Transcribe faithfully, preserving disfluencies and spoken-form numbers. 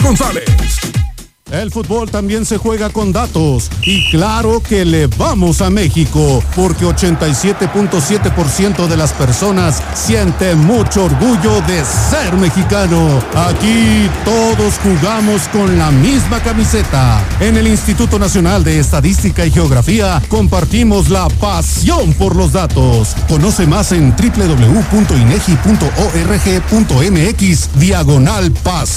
González. El fútbol también se juega con datos y claro que le vamos a México porque ochenta y siete punto siete por ciento de las personas siente mucho orgullo de ser mexicano. Aquí todos jugamos con la misma camiseta. En el Instituto Nacional de Estadística y Geografía compartimos la pasión por los datos. Conoce más en doble u doble u doble u punto inegi punto org punto mx diagonal paz.